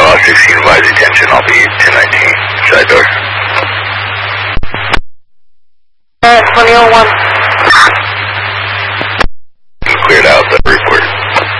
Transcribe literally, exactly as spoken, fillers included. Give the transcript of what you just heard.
uh, sixteen advise attention, I'll be ten nineteen, side door. Uh, twenty oh one.